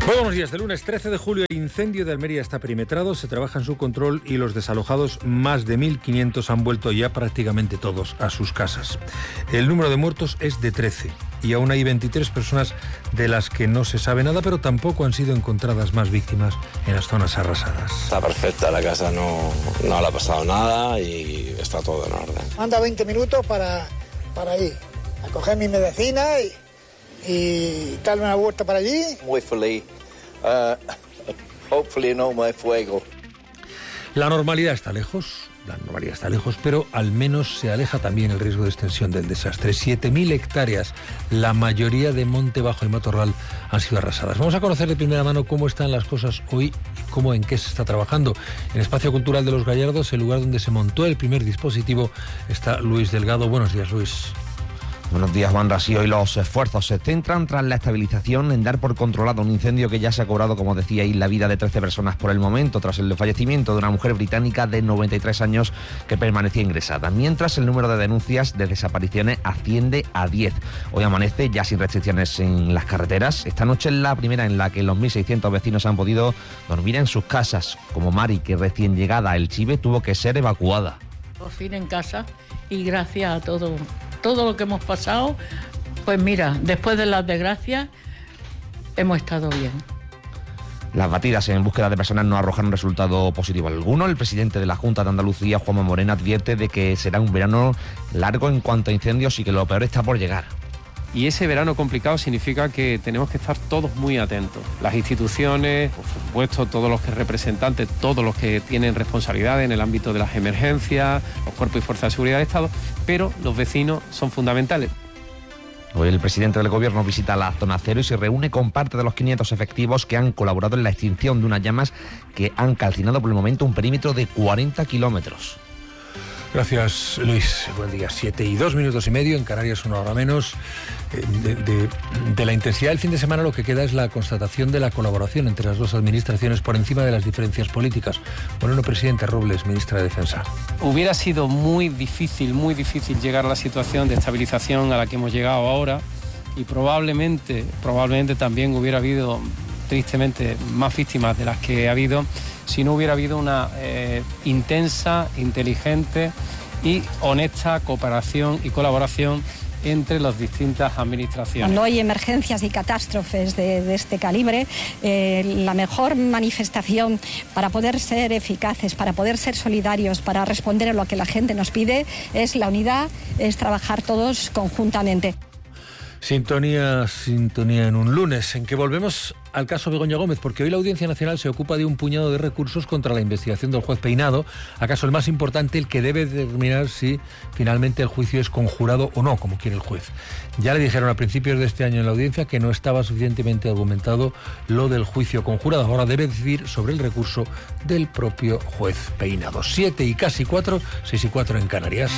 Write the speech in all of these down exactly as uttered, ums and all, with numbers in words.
Muy buenos días. De lunes trece de julio, el incendio de Almería está perimetrado, se trabaja en su control y los desalojados, más de mil quinientos, han vuelto ya prácticamente todos a sus casas. El número de muertos es de trece y aún hay veintitrés personas de las que no se sabe nada, pero tampoco han sido encontradas más víctimas en las zonas arrasadas. Está perfecta, la casa no, no le ha pasado nada y está todo en orden. Anda veinte minutos para, para ir a coger mi medicina y... y darle una vuelta para allí. Muy feliz. Uh, hopefully no más fuego. La normalidad está lejos, la normalidad está lejos, pero al menos se aleja también el riesgo de extensión del desastre. siete mil hectáreas, la mayoría de Monte Bajo y Matorral, han sido arrasadas. Vamos a conocer de primera mano cómo están las cosas hoy y cómo, en qué se está trabajando. En el Espacio Cultural de Los Gallardos, el lugar donde se montó el primer dispositivo, está Luis Delgado. Buenos días, Luis. Buenos días, Juan Rasí. Hoy los esfuerzos se centran tras la estabilización en dar por controlado un incendio que ya se ha cobrado, como decíais, la vida de trece personas por el momento, tras el fallecimiento de una mujer británica de noventa y tres años que permanecía ingresada, mientras el número de denuncias de desapariciones asciende a diez. Hoy amanece ya sin restricciones en las carreteras. Esta noche es la primera en la que los mil seiscientos vecinos han podido dormir en sus casas, como Mari, que recién llegada a Elchive tuvo que ser evacuada. Por fin en casa y gracias a todo. Todo lo que hemos pasado, pues mira, después de las desgracias, hemos estado bien. Las batidas en búsqueda de personas no arrojaron resultado positivo alguno. El presidente de la Junta de Andalucía, Juanma Moreno, advierte de que será un verano largo en cuanto a incendios y que lo peor está por llegar. Y ese verano complicado significa que tenemos que estar todos muy atentos. Las instituciones, por supuesto, todos los que representantes, todos los que tienen responsabilidad en el ámbito de las emergencias, los cuerpos y fuerzas de seguridad del Estado, pero los vecinos son fundamentales. Hoy el presidente del Gobierno visita la zona cero y se reúne con parte de los quinientos efectivos que han colaborado en la extinción de unas llamas que han calcinado por el momento un perímetro de cuarenta kilómetros. Gracias, Luis. Buen día. Siete y dos minutos y medio, en Canarias una hora menos. De, de, de la intensidad del fin de semana lo que queda es la constatación de la colaboración entre las dos administraciones por encima de las diferencias políticas. Bueno, presidente Robles, ministra de Defensa. Hubiera sido muy difícil, muy difícil llegar a la situación de estabilización a la que hemos llegado ahora y probablemente, probablemente también hubiera habido, tristemente, más víctimas de las que ha habido si no hubiera habido una eh, intensa, inteligente y honesta cooperación y colaboración entre las distintas administraciones. Cuando hay emergencias y catástrofes de, de este calibre, eh, la mejor manifestación para poder ser eficaces, para poder ser solidarios, para responder a lo que la gente nos pide, es la unidad, es trabajar todos conjuntamente. Sintonía, sintonía en un lunes, en que volvemos al caso Begoña Gómez, porque hoy la Audiencia Nacional se ocupa de un puñado de recursos contra la investigación del juez Peinado, acaso el más importante, el que debe determinar si finalmente el juicio es conjurado o no, como quiere el juez. Ya le dijeron a principios de este año en la audiencia que no estaba suficientemente argumentado lo del juicio conjurado. Ahora debe decidir sobre el recurso del propio juez Peinado. Siete y casi cuatro, seis y cuatro en Canarias.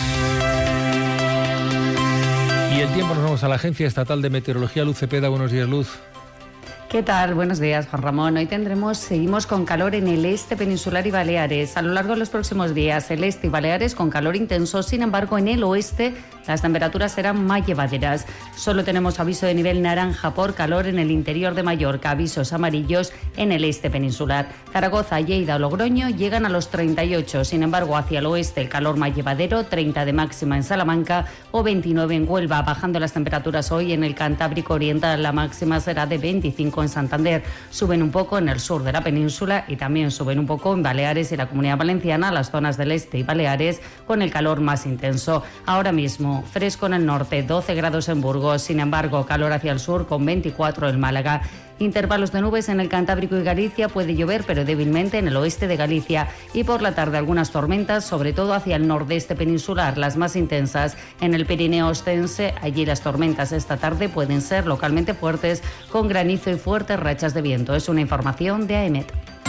Y el tiempo, nos vamos a la Agencia Estatal de Meteorología, Luz Cepeda. Buenos días, Luz. ¿Qué tal? Buenos días, Juan Ramón. Hoy tendremos, seguimos con calor en el este peninsular y Baleares. A lo largo de los próximos días, el este y Baleares con calor intenso. Sin embargo, en el oeste las temperaturas serán más llevaderas. Solo tenemos aviso de nivel naranja por calor en el interior de Mallorca, avisos amarillos en el este peninsular. Zaragoza, Lleida o Logroño llegan a los treinta y ocho. Sin embargo, hacia el oeste el calor más llevadero, treinta de máxima en Salamanca o veintinueve en Huelva. Bajando las temperaturas hoy en el Cantábrico Oriental, la máxima será de veinticinco en Santander. Suben un poco en el sur de la península y también suben un poco en Baleares y la Comunidad Valenciana, las zonas del este y Baleares con el calor más intenso. Ahora mismo fresco en el norte, doce grados en Burgos, sin embargo calor hacia el sur con veinticuatro en Málaga. Intervalos de nubes en el Cantábrico y Galicia, puede llover pero débilmente en el oeste de Galicia y por la tarde algunas tormentas, sobre todo hacia el nordeste peninsular, las más intensas en el Pirineo ostense. Allí las tormentas esta tarde pueden ser localmente fuertes con granizo y fuertes rachas de viento. Es una información de AEMET.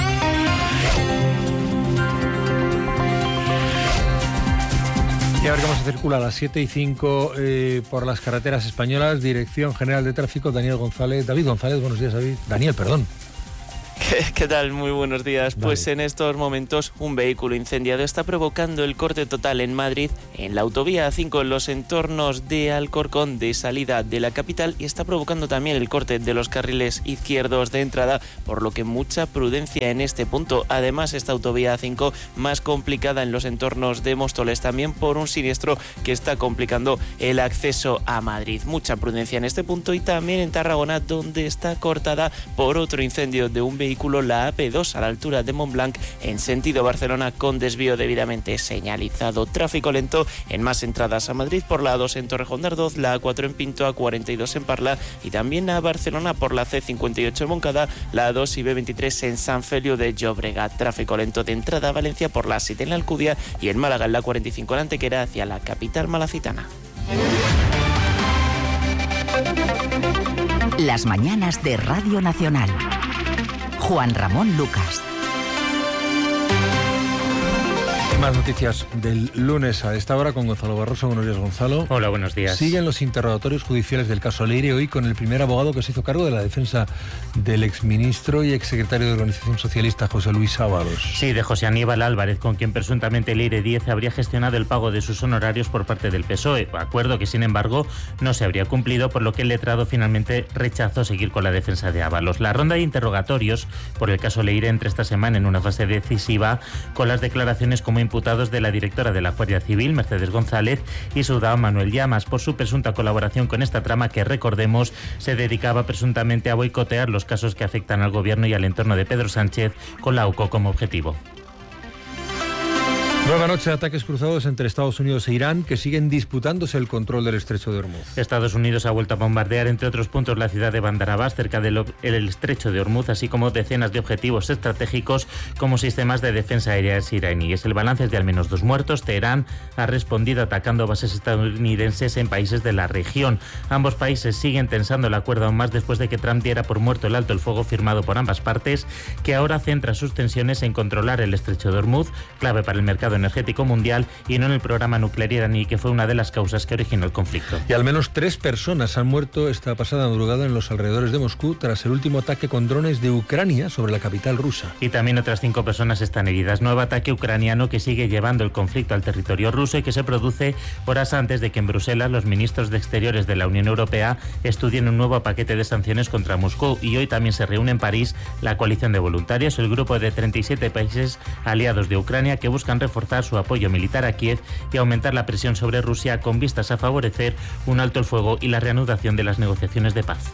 Y a ver cómo se circula a las siete y cinco eh, por las carreteras españolas. Dirección General de Tráfico, Daniel González. David González, buenos días, David. Daniel, perdón. ¿Qué, ¿Qué tal? Muy buenos días. Vale. Pues en estos momentos un vehículo incendiado está provocando el corte total en Madrid, en la autovía A cinco, en los entornos de Alcorcón, de salida de la capital, y está provocando también el corte de los carriles izquierdos de entrada, por lo que mucha prudencia en este punto. Además, esta autovía A cinco más complicada en los entornos de Móstoles, también por un siniestro que está complicando el acceso a Madrid. Mucha prudencia en este punto, y también en Tarragona, donde está cortada por otro incendio de un vehículo la A P dos a la altura de Montblanc en sentido Barcelona, con desvío debidamente señalizado. Tráfico lento en más entradas a Madrid por la A dos en Torrejón de Ardoz, la A cuatro en Pinto, A cuarenta y dos en Parla y también a Barcelona por la C cincuenta y ocho en Moncada, la A dos y B veintitrés en San Feliu de Llobregat. Tráfico lento de entrada a Valencia por la A siete en la Alcudia y en Málaga en la cuarenta y cinco en Antequera hacia la capital malacitana. Las mañanas de Radio Nacional. Juan Ramón Lucas. Más noticias del lunes a esta hora con Gonzalo Barroso. Buenos días, Gonzalo. Hola, buenos días. Siguen los interrogatorios judiciales del caso Leire, hoy con el primer abogado que se hizo cargo de la defensa del exministro y exsecretario de Organización Socialista, José Luis Ábalos. Sí, de José Aníbal Álvarez, con quien presuntamente Leire Díez habría gestionado el pago de sus honorarios por parte del P S O E, acuerdo que, sin embargo, no se habría cumplido, por lo que el letrado finalmente rechazó seguir con la defensa de Ábalos. La ronda de interrogatorios por el caso Leire entra esta semana en una fase decisiva, con las declaraciones como imputados de la directora de la Guardia Civil, Mercedes González, y su dama Manuel Llamas, por su presunta colaboración con esta trama que, recordemos, se dedicaba presuntamente a boicotear los casos que afectan al gobierno y al entorno de Pedro Sánchez, con la U C O como objetivo. Nueva noche de ataques cruzados entre Estados Unidos e Irán, que siguen disputándose el control del estrecho de Hormuz. Estados Unidos ha vuelto a bombardear, entre otros puntos, la ciudad de Bandar Abbas, cerca del el estrecho de Hormuz, así como decenas de objetivos estratégicos como sistemas de defensa aérea iraníes. El balance es de al menos dos muertos. Teherán ha respondido atacando bases estadounidenses en países de la región. Ambos países siguen tensando el acuerdo aún más después de que Trump diera por muerto el alto el fuego firmado por ambas partes, que ahora centra sus tensiones en controlar el estrecho de Hormuz, clave para el mercado energético mundial, y no en el programa nuclear iraní, que fue una de las causas que originó el conflicto. Y al menos tres personas han muerto esta pasada madrugada en los alrededores de Moscú tras el último ataque con drones de Ucrania sobre la capital rusa. Y también otras cinco personas están heridas. Nuevo ataque ucraniano que sigue llevando el conflicto al territorio ruso y que se produce horas antes de que en Bruselas los ministros de Exteriores de la Unión Europea estudien un nuevo paquete de sanciones contra Moscú. Y hoy también se reúne en París la coalición de voluntarios, el grupo de treinta y siete países aliados de Ucrania, que buscan reforzar su apoyo militar a Kiev y aumentar la presión sobre Rusia, con vistas a favorecer un alto el fuego y la reanudación de las negociaciones de paz.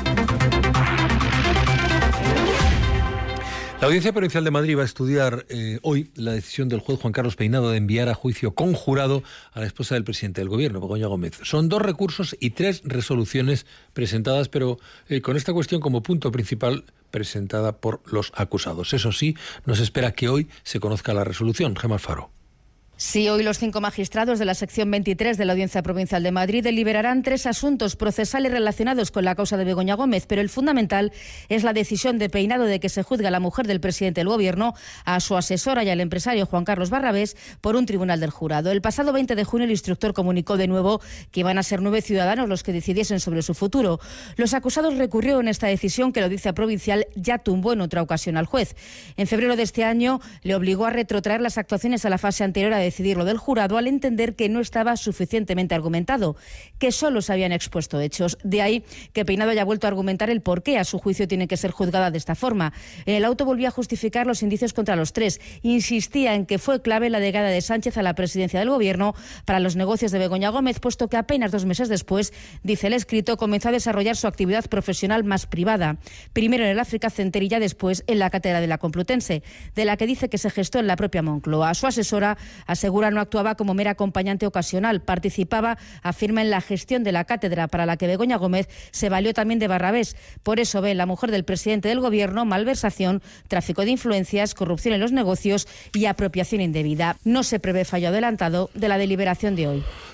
La Audiencia Provincial de Madrid va a estudiar eh, hoy la decisión del juez Juan Carlos Peinado de enviar a juicio conjurado a la esposa del presidente del Gobierno, Begoña Gómez. Son dos recursos y tres resoluciones presentadas, pero eh, con esta cuestión como punto principal presentada por los acusados. Eso sí, nos espera que hoy se conozca la resolución. Gemma Alfaro. Sí, hoy los cinco magistrados de la sección veintitrés de la Audiencia Provincial de Madrid deliberarán tres asuntos procesales relacionados con la causa de Begoña Gómez, pero el fundamental es la decisión de Peinado de que se juzgue a la mujer del presidente del Gobierno, a su asesora y al empresario Juan Carlos Barrabés por un tribunal del jurado. El pasado veinte de junio el instructor comunicó de nuevo que iban a ser nueve ciudadanos los que decidiesen sobre su futuro. Los acusados recurrieron esta decisión que la Audiencia Provincial ya tumbó en otra ocasión al juez. En febrero de este año le obligó a retrotraer las actuaciones a la fase anterior a decidir lo del jurado, al entender que no estaba suficientemente argumentado, que solo se habían expuesto hechos. De ahí que Peinado haya vuelto a argumentar el por qué a su juicio tiene que ser juzgada de esta forma. En el auto volvía a justificar los indicios contra los tres. Insistía en que fue clave la llegada de Sánchez a la presidencia del Gobierno para los negocios de Begoña Gómez, puesto que apenas dos meses después, dice el escrito, comenzó a desarrollar su actividad profesional más privada. Primero en el Africa Center y ya después en la Cátedra de la Complutense, de la que dice que se gestó en la propia Moncloa. Su asesora asegura no actuaba como mera acompañante ocasional, participaba, afirma, en la gestión de la cátedra, para la que Begoña Gómez se valió también de Barrabés. Por eso ve en la mujer del presidente del Gobierno malversación, tráfico de influencias, corrupción en los negocios y apropiación indebida. No se prevé fallo adelantado de la deliberación de hoy.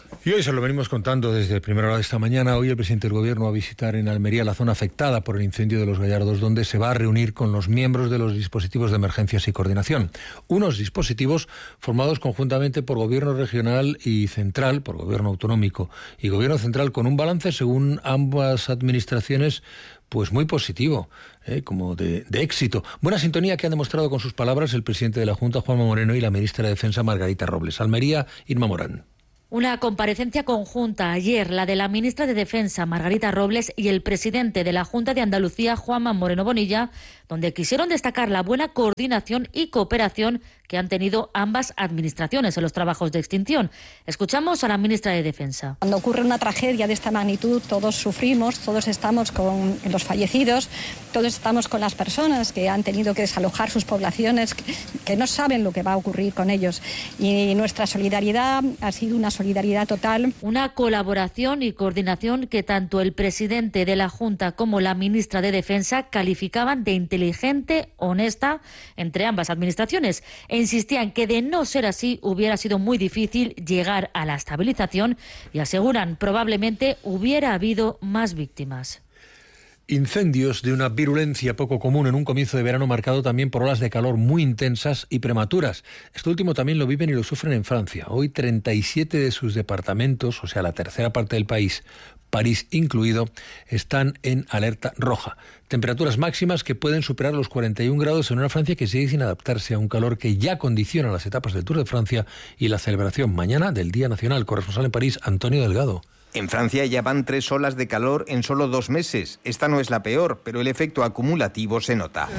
Y hoy se lo venimos contando desde primera hora de esta mañana. Hoy el presidente del Gobierno va a visitar en Almería la zona afectada por el incendio de Los Gallardos, donde se va a reunir con los miembros de los dispositivos de emergencias y coordinación. Unos dispositivos formados conjuntamente por Gobierno regional y central, por Gobierno autonómico y Gobierno central, con un balance, según ambas administraciones, pues muy positivo, ¿eh? como de, de éxito. Buena sintonía que han demostrado con sus palabras el presidente de la Junta, Juanma Moreno, y la ministra de Defensa, Margarita Robles. Almería, Irma Morán. Una comparecencia conjunta ayer, la de la ministra de Defensa, Margarita Robles, y el presidente de la Junta de Andalucía, Juanma Moreno Bonilla, donde quisieron destacar la buena coordinación y cooperación que han tenido ambas administraciones en los trabajos de extinción. Escuchamos a la ministra de Defensa. Cuando ocurre una tragedia de esta magnitud, todos sufrimos, todos estamos con los fallecidos, todos estamos con las personas que han tenido que desalojar sus poblaciones, que, que no saben lo que va a ocurrir con ellos. Y nuestra solidaridad ha sido una solidaridad total. Una colaboración y coordinación que tanto el presidente de la Junta como la ministra de Defensa calificaban de inteligente, honesta, entre ambas administraciones. E insistían que de no ser así hubiera sido muy difícil llegar a la estabilización y aseguran probablemente hubiera habido más víctimas. Incendios de una virulencia poco común en un comienzo de verano marcado también por olas de calor muy intensas y prematuras. Esto último también lo viven y lo sufren en Francia. Hoy treinta y siete de sus departamentos, o sea, la tercera parte del país, París incluido, están en alerta roja. Temperaturas máximas que pueden superar los cuarenta y un grados en una Francia que sigue sin adaptarse a un calor que ya condiciona las etapas del Tour de Francia y la celebración mañana del Día Nacional. Corresponsal en París, Antonio Delgado. En Francia ya van tres olas de calor en solo dos meses. Esta no es la peor, pero el efecto acumulativo se nota.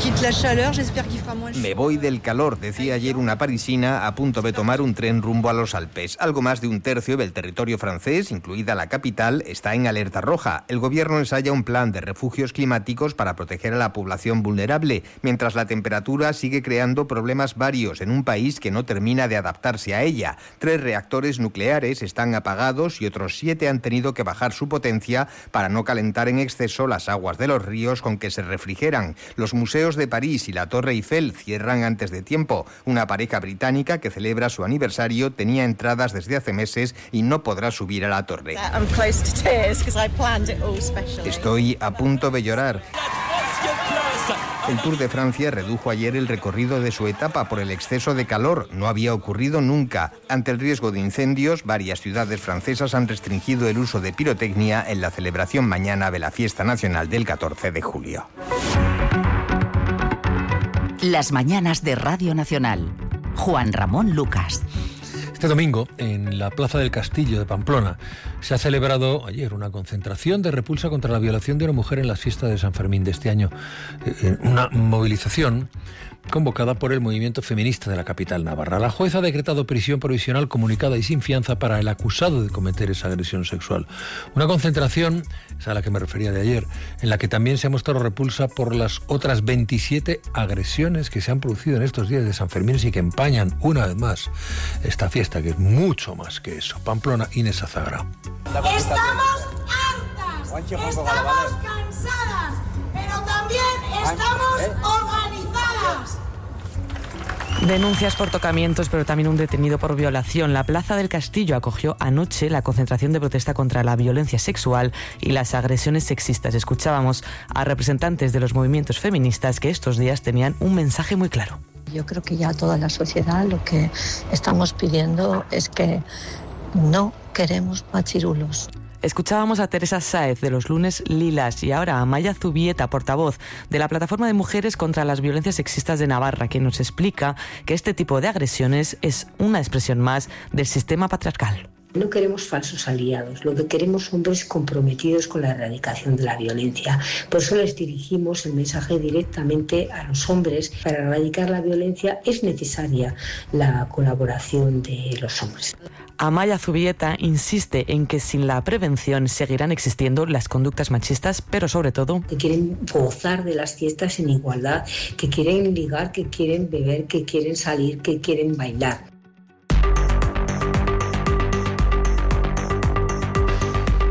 Me voy del calor, decía ayer una parisina a punto de tomar un tren rumbo a los Alpes. Algo más de un tercio del territorio francés, incluida la capital, está en alerta roja. El gobierno ensaya un plan de refugios climáticos para proteger a la población vulnerable, mientras la temperatura sigue creando problemas varios en un país que no termina de adaptarse a ella. Tres reactores nucleares están apagados y otros siete han tenido que bajar su potencia para no calentar en exceso las aguas de los ríos con que se refrigeran. Los museos de París y la Torre Eiffel cierran antes de tiempo. Una pareja británica que celebra su aniversario tenía entradas desde hace meses y no podrá subir a la torre. Estoy a punto de llorar. El Tour de Francia redujo ayer el recorrido de su etapa por el exceso de calor. No había ocurrido nunca. Ante el riesgo de incendios, varias ciudades francesas han restringido el uso de pirotecnia en la celebración mañana de la fiesta nacional del catorce de julio. Las mañanas de Radio Nacional. Juan Ramón Lucas. Este domingo, en la Plaza del Castillo de Pamplona, se ha celebrado ayer una concentración de repulsa contra la violación de una mujer en las fiestas de San Fermín de este año. Una movilización convocada por el movimiento feminista de la capital navarra. La jueza ha decretado prisión provisional comunicada y sin fianza para el acusado de cometer esa agresión sexual. Una concentración, esa a la que me refería de ayer, en la que también se ha mostrado repulsa por las otras veintisiete agresiones que se han producido en estos días de San Fermín y que empañan una vez más esta fiesta, que es mucho más que eso. Pamplona, Inés Azagra. Estamos hartas, estamos cansadas, pero también estamos organizadas. Denuncias por tocamientos, pero también un detenido por violación. La Plaza del Castillo acogió anoche la concentración de protesta contra la violencia sexual y las agresiones sexistas. Escuchábamos a representantes de los movimientos feministas que estos días tenían un mensaje muy claro. Yo creo que ya toda la sociedad lo que estamos pidiendo es que no queremos machirulos. Escuchábamos a Teresa Sáez de los Lunes Lilas y ahora a Maya Zubieta, portavoz de la Plataforma de Mujeres contra las Violencias Sexistas de Navarra, que nos explica que este tipo de agresiones es una expresión más del sistema patriarcal. No queremos falsos aliados, lo que queremos son hombres comprometidos con la erradicación de la violencia. Por eso les dirigimos el mensaje directamente a los hombres. Para erradicar la violencia es necesaria la colaboración de los hombres. Amaya Zubieta insiste en que sin la prevención seguirán existiendo las conductas machistas, pero sobre todo que quieren gozar de las fiestas en igualdad, que quieren ligar, que quieren beber, que quieren salir, que quieren bailar.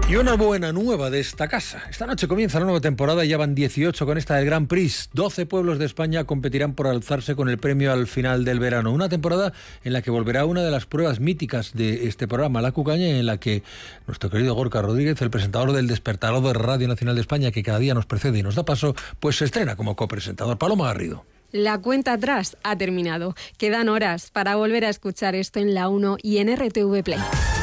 Y una buena nueva de esta casa. Esta noche comienza la nueva temporada y ya van dieciocho con esta del Grand Prix. doce pueblos de España competirán por alzarse con el premio al final del verano. Una temporada en la que volverá una de las pruebas míticas de este programa, la cucaña, en la que nuestro querido Gorka Rodríguez, el presentador del Despertador de Radio Nacional de España, que cada día nos precede y nos da paso, pues se estrena como copresentador. Paloma Garrido. La cuenta atrás ha terminado. Quedan horas para volver a escuchar esto en La uno y en R T V Play.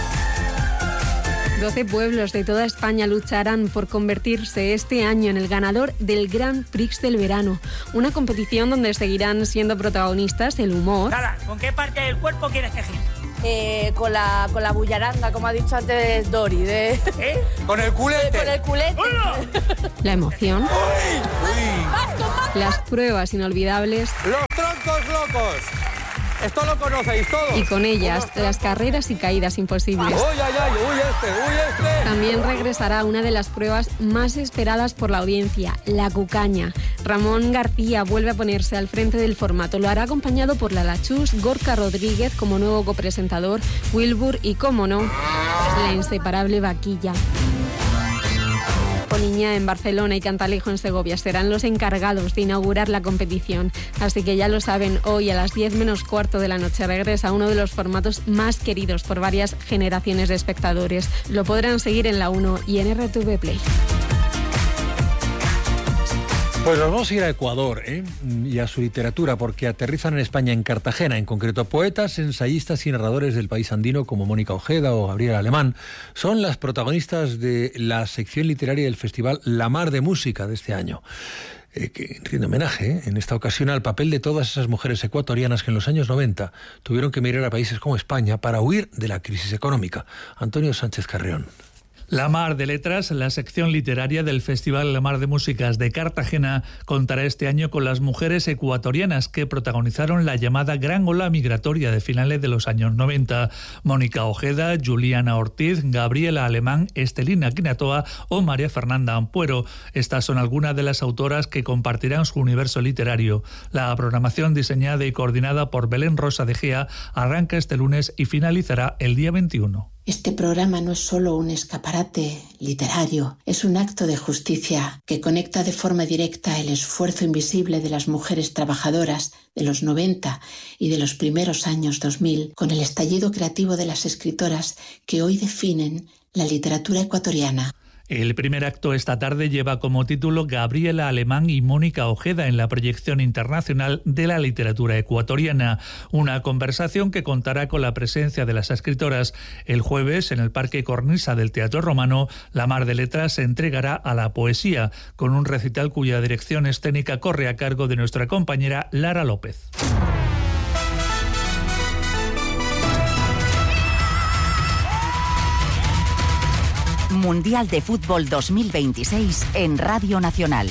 doce pueblos de toda España lucharán por convertirse este año en el ganador del Grand Prix del verano. Una competición donde seguirán siendo protagonistas el humor. Nada, ¿con qué parte del cuerpo quieres tejer? Eh, con la con la bullaranga, como ha dicho antes Dori. De... ¿Eh? ¿Con el culete? Con el culete. La emoción. ¡Uy! ¡Uy! Las pruebas inolvidables. ¡Los troncos locos! Esto lo conocéis todos. Y con ellas, las carreras y caídas imposibles. ¡Uy, ay, ay! ¡Uy, este! ¡Uy, este! También regresará una de las pruebas más esperadas por la audiencia, la cucaña. Ramón García vuelve a ponerse al frente del formato. Lo hará acompañado por Lala Chus, Gorka Rodríguez como nuevo copresentador, Wilbur y, cómo no, la inseparable Vaquilla. Poliña en Barcelona y Cantalejo en Segovia serán los encargados de inaugurar la competición. Así que ya lo saben, hoy a las diez menos cuarto de la noche regresa uno de los formatos más queridos por varias generaciones de espectadores. Lo podrán seguir en La uno y en R T V Play. Pues nos vamos a ir a Ecuador ¿eh? y a su literatura, porque aterrizan en España, en Cartagena, en concreto poetas, ensayistas y narradores del país andino como Mónica Ojeda o Gabriela Alemán. Son las protagonistas de la sección literaria del festival La Mar de Música de este año. Eh, que rinde homenaje ¿eh? en esta ocasión al papel de todas esas mujeres ecuatorianas que en los años noventa tuvieron que emigrar a países como España para huir de la crisis económica. Antonio Sánchez Carreón. La Mar de Letras, la sección literaria del Festival La Mar de Músicas de Cartagena, contará este año con las mujeres ecuatorianas que protagonizaron la llamada Gran Ola Migratoria de finales de los años noventa. Mónica Ojeda, Juliana Ortiz, Gabriela Alemán, Estelina Quinatoa o María Fernanda Ampuero. Estas son algunas de las autoras que compartirán su universo literario. La programación, diseñada y coordinada por Belén Rosa de Gea, arranca este lunes y finalizará el día veintiuno. Este programa no es solo un escaparate literario, es un acto de justicia que conecta de forma directa el esfuerzo invisible de las mujeres trabajadoras de los noventa y de los primeros años dos mil con el estallido creativo de las escritoras que hoy definen la literatura ecuatoriana. El primer acto esta tarde lleva como título Gabriela Alemán y Mónica Ojeda en la proyección internacional de la literatura ecuatoriana. Una conversación que contará con la presencia de las escritoras. El jueves, en el Parque Cornisa del Teatro Romano, La Mar de Letras se entregará a la poesía, con un recital cuya dirección escénica corre a cargo de nuestra compañera Lara López. Mundial de Fútbol dos mil veintiséis en Radio Nacional.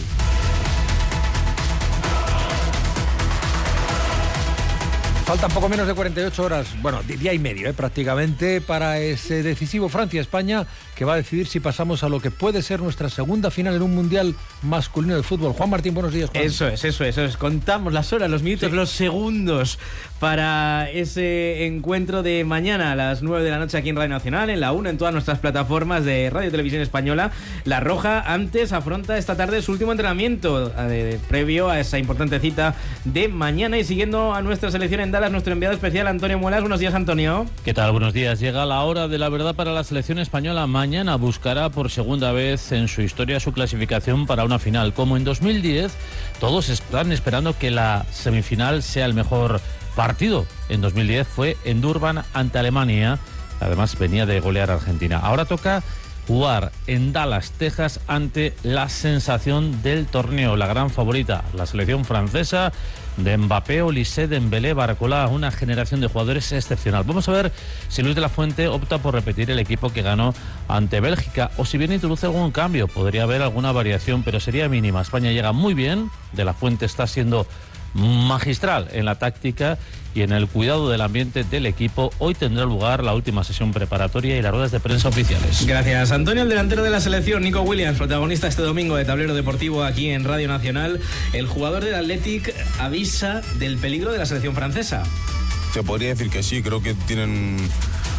Faltan poco menos de cuarenta y ocho horas, bueno, día y medio eh, prácticamente, para ese decisivo Francia-España, que va a decidir si pasamos a lo que puede ser nuestra segunda final en un Mundial masculino de fútbol. Juan Martín, buenos días, Juan. Eso es, eso es, eso es. Contamos las horas, los minutos, sí. los segundos para ese encuentro de mañana a las nueve de la noche aquí en Radio Nacional, en La uno, en todas nuestras plataformas de Radio y Televisión Española. La Roja antes afronta esta tarde su último entrenamiento eh, previo a esa importante cita de mañana, y siguiendo a nuestra selección en Dallas, nuestro enviado especial Antonio Muelas. Buenos días, Antonio. ¿Qué tal? Buenos días. Llega la hora de la verdad para la selección española. Mañana buscará por segunda vez en su historia su clasificación para una final. Como en dos mil diez, todos están esperando que la semifinal sea el mejor partido. En dos mil diez fue en Durban ante Alemania. Además venía de golear a Argentina. Ahora toca jugar en Dallas, Texas, ante la sensación del torneo, la gran favorita, la selección francesa de Mbappé, Olise, Dembélé, Barcola, una generación de jugadores excepcional. Vamos a ver si Luis de la Fuente opta por repetir el equipo que ganó ante Bélgica, o si bien introduce algún cambio. Podría haber alguna variación, pero sería mínima. España llega muy bien, de la Fuente está siendo magistral en la táctica y en el cuidado del ambiente del equipo. Hoy tendrá lugar la última sesión preparatoria y las ruedas de prensa oficiales. Gracias, Antonio. El delantero de la selección, Nico Williams, protagonista este domingo de Tablero Deportivo aquí en Radio Nacional. El jugador del Athletic avisa del peligro de la selección francesa. Se podría decir que sí, creo que tienen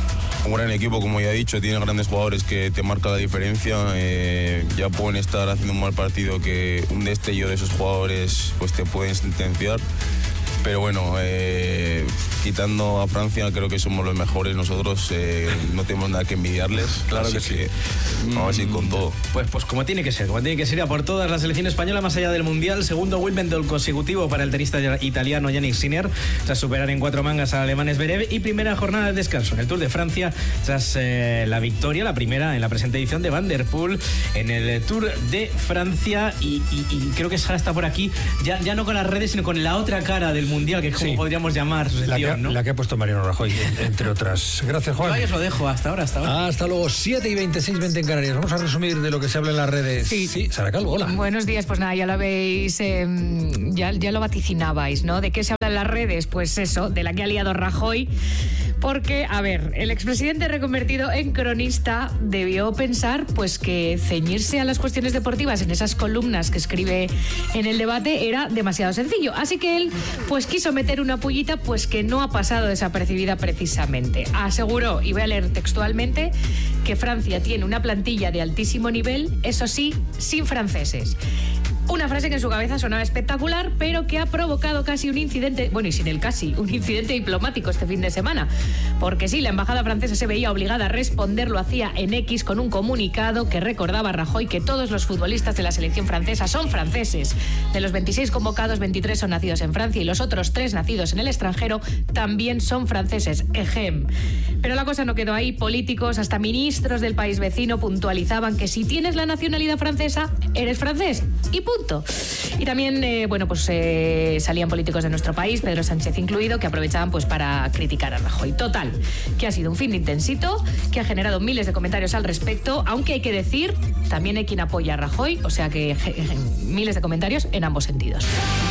un gran equipo, como ya he dicho, tiene grandes jugadores que te marcan la diferencia. Eh, ya pueden estar haciendo un mal partido que un destello de esos jugadores pues te pueden sentenciar. Pero bueno, eh, quitando a Francia, creo que somos los mejores. Nosotros eh, no tenemos nada que envidiarles. Claro así que sí. que vamos a ir con todo. Pues, pues como tiene que ser, como tiene que ser, a por todas. La selección española, más allá del Mundial, segundo Wimbledon consecutivo para el tenista italiano Yannick Sinner, tras superar en cuatro mangas al alemán Zverev, y primera jornada de descanso en el Tour de Francia, tras eh, la victoria, la primera en la presente edición de Van der Poel en el Tour de Francia. Y, y, y creo que Sara está por aquí, ya, ya no con las redes, sino con la otra cara del Mundial, que es como sí. podríamos llamar su sección, la que, ¿no? La que ha puesto Mariano Rajoy, entre otras. Gracias, Juan. Yo os lo dejo, hasta ahora, hasta ahora. Hasta luego, siete y veintiséis, veinte en Canarias. Vamos a resumir de lo que se habla en las redes. Sí, sí Sara Calvo, hola. Buenos días, pues nada, ya lo habéis, eh, ya, ya lo vaticinabais, ¿no? ¿De qué se habla en las redes? Pues eso, de la que ha liado Rajoy. Porque, a ver, el expresidente reconvertido en cronista debió pensar pues que ceñirse a las cuestiones deportivas en esas columnas que escribe en el debate era demasiado sencillo. Así que él pues quiso meter una pullita pues que no ha pasado desapercibida precisamente. Aseguró, y voy a leer textualmente, que Francia tiene una plantilla de altísimo nivel, eso sí, sin franceses. Una frase que en su cabeza sonaba espectacular, pero que ha provocado casi un incidente, bueno, y sin el casi, un incidente diplomático este fin de semana. Porque sí, la embajada francesa se veía obligada a responder, lo hacía en X con un comunicado que recordaba a Rajoy que todos los futbolistas de la selección francesa son franceses. De los veintiséis convocados, veintitrés son nacidos en Francia y los otros tres nacidos en el extranjero también son franceses. Ejem. Pero la cosa no quedó ahí. Políticos, hasta ministros del país vecino, puntualizaban que si tienes la nacionalidad francesa, eres francés. Y punto. Y también, eh, bueno, pues eh, salían políticos de nuestro país, Pedro Sánchez incluido, que aprovechaban pues para criticar a Rajoy. Total, que ha sido un fin de intensito, que ha generado miles de comentarios al respecto, aunque hay que decir, también hay quien apoya a Rajoy, o sea que je, je, miles de comentarios en ambos sentidos.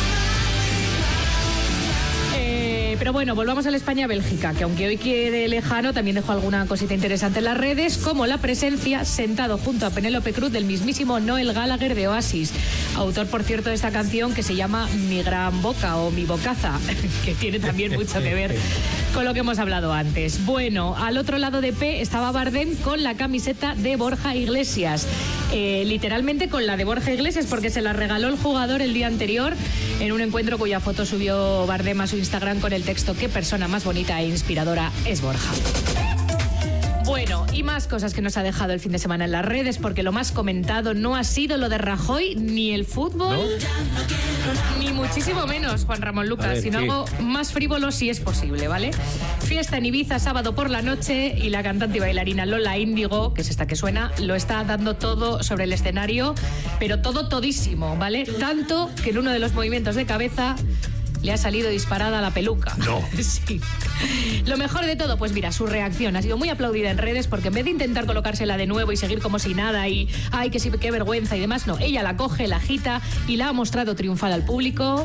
Pero bueno, volvamos a la España-Bélgica, que aunque hoy quede lejano, también dejó alguna cosita interesante en las redes, como la presencia, sentado junto a Penélope Cruz, del mismísimo Noel Gallagher de Oasis, autor, por cierto, de esta canción que se llama Mi Gran Boca o Mi Bocaza, que tiene también mucho que ver con lo que hemos hablado antes. Bueno, al otro lado de P estaba Bardem con la camiseta de Borja Iglesias, eh, literalmente con la de Borja Iglesias, porque se la regaló el jugador el día anterior en un encuentro cuya foto subió Bardem a su Instagram con el texto: qué persona más bonita e inspiradora es Borja. Bueno, y más cosas que nos ha dejado el fin de semana en las redes, porque lo más comentado no ha sido lo de Rajoy, ni el fútbol, ¿no? Ni muchísimo menos, Juan Ramón Lucas, ver, sino ¿qué? Algo más frívolo si es posible, ¿vale? Fiesta en Ibiza, sábado por la noche, y la cantante y bailarina Lola Índigo, que es esta que suena, lo está dando todo sobre el escenario, pero todo todísimo, ¿vale? Tanto que en uno de los movimientos de cabeza le ha salido disparada la peluca. No. Sí. Lo mejor de todo, pues mira, su reacción ha sido muy aplaudida en redes, porque en vez de intentar colocársela de nuevo y seguir como si nada y ay, que sí, qué vergüenza y demás, no, ella la coge, la agita y la ha mostrado triunfal al público,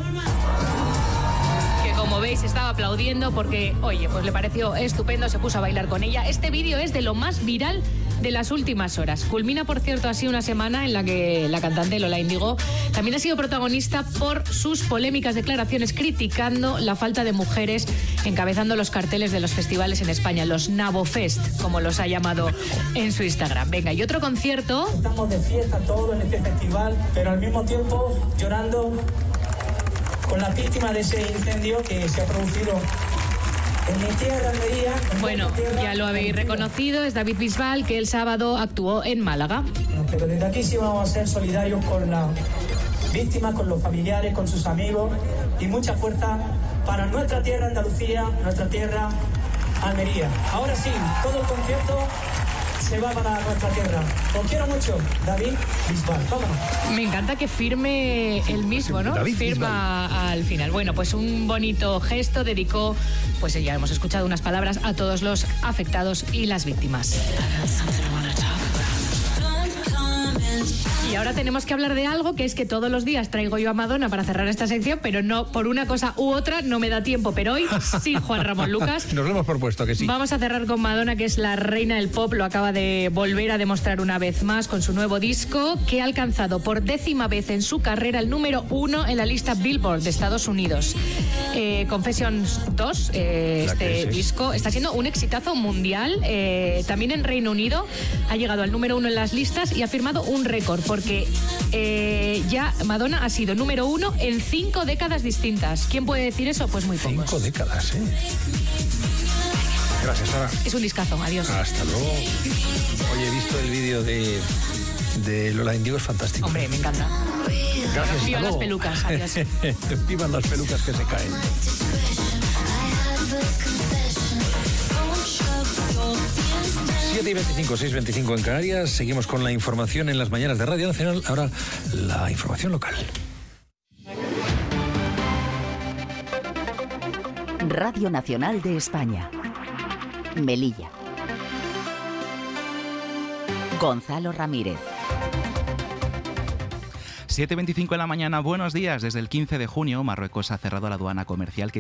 que como veis estaba aplaudiendo porque, oye, pues le pareció estupendo, se puso a bailar con ella. Este vídeo es de lo más viral de las últimas horas. Culmina, por cierto, así una semana en la que la cantante Lola Índigo también ha sido protagonista por sus polémicas declaraciones criticando la falta de mujeres encabezando los carteles de los festivales en España, los Nabofest, como los ha llamado en su Instagram. Venga, y otro concierto. Estamos de fiesta todos en este festival, pero al mismo tiempo llorando con las víctimas de ese incendio que se ha producido en mi tierra, Almería. Bueno, ya lo habéis reconocido, es David Bisbal, que el sábado actuó en Málaga. Pero desde aquí sí vamos a ser solidarios con las víctimas, con los familiares, con sus amigos, y mucha fuerza para nuestra tierra Andalucía, nuestra tierra Almería. Ahora sí, todo el concierto se va para nuestra tierra. Os quiero mucho, David Bisbal. Vámonos. Me encanta que firme él mismo, ¿no? David Firma Bisbal al final. Bueno, pues un bonito gesto, dedicó, pues ya hemos escuchado unas palabras a todos los afectados y las víctimas. Y ahora tenemos que hablar de algo que es que todos los días traigo yo a Madonna para cerrar esta sección, pero no, por una cosa u otra no me da tiempo. Pero hoy sí, Juan Ramón Lucas. Nos lo hemos propuesto que sí. Vamos a cerrar con Madonna, que es la reina del pop. Lo acaba de volver a demostrar una vez más con su nuevo disco, que ha alcanzado por décima vez en su carrera el número uno en la lista Billboard de Estados Unidos. Eh, Confessions dos, eh, este es, disco, está siendo un exitazo mundial. Eh, también en Reino Unido ha llegado al número uno en las listas y ha firmado un récord, porque eh, ya Madonna ha sido número uno en cinco décadas distintas. ¿Quién puede decir eso? Pues muy pocos. Cinco décadas, ¿eh? Gracias, Sara. Es un discazo, adiós. Hasta luego. Oye, he visto el vídeo de, de Lola Índigo, es fantástico. Hombre, me encanta. Gracias. Viva las pelucas, adiós. Vivan las pelucas que se caen. siete y veinticinco, seis y veinticinco en Canarias. Seguimos con la información en las mañanas de Radio Nacional. Ahora la información local. Radio Nacional de España. Melilla. Gonzalo Ramírez. siete y veinticinco en la mañana, buenos días. Desde el quince de junio, Marruecos ha cerrado la aduana comercial que